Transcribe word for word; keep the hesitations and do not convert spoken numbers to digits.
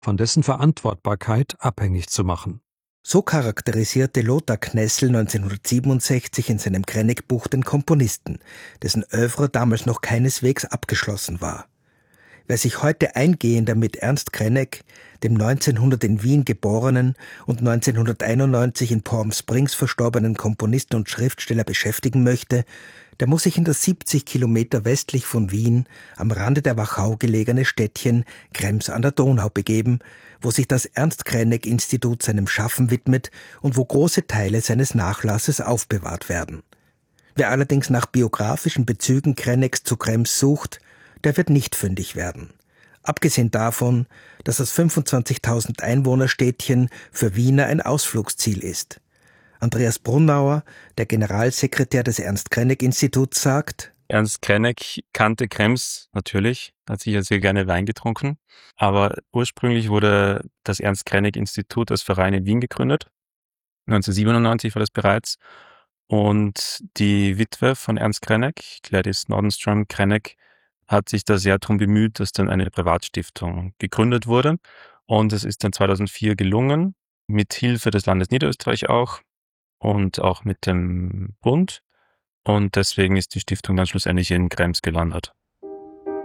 von dessen Verantwortbarkeit abhängig zu machen. So charakterisierte Lothar Knessel neunzehnhundertsiebenundsechzig in seinem Krenekbuch den Komponisten, dessen Œuvre damals noch keineswegs abgeschlossen war. Wer sich heute eingehender mit Ernst Krenek, dem neunzehnhundert in Wien geborenen und neunzehnhunderteinundneunzig in Palm Springs verstorbenen Komponisten und Schriftsteller beschäftigen möchte, der muss sich in das siebzig Kilometer westlich von Wien am Rande der Wachau gelegene Städtchen Krems an der Donau begeben, wo sich das Ernst-Krenek-Institut seinem Schaffen widmet und wo große Teile seines Nachlasses aufbewahrt werden. Wer allerdings nach biografischen Bezügen Kreneks zu Krems sucht, der wird nicht fündig werden. Abgesehen davon, dass das fünfundzwanzigtausend Einwohnerstädtchen für Wiener ein Ausflugsziel ist. Andreas Brunauer, der Generalsekretär des Ernst-Krenek-Instituts, sagt: Ernst Krenek kannte Krems natürlich, hat sicher sehr gerne Wein getrunken, aber ursprünglich wurde das Ernst-Krenek-Institut als Verein in Wien gegründet. neunzehnhundertsiebenundneunzig war das bereits. Und die Witwe von Ernst Krenek, Gladys Nordenstrom Krenek, hat sich da sehr darum bemüht, dass dann eine Privatstiftung gegründet wurde. Und es ist dann zweitausendvier gelungen, mit Hilfe des Landes Niederösterreich auch und auch mit dem Bund. Und deswegen ist die Stiftung dann schlussendlich in Krems gelandet.